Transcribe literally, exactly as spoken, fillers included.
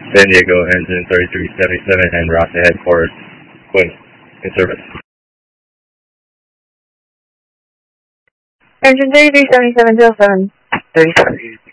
San Diego, engine thirty-three seventy-seven, and route to headquarters. Quinn, in service. Engine thirty-three seventy-seven, zero seven. thirty-seven.